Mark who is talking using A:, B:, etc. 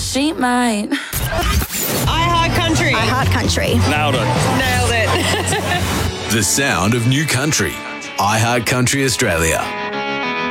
A: she might.
B: I Heart Country.
C: I Heart Country.
D: Nailed it.
B: Nailed it.
E: The sound of new country. iHeart Country Australia.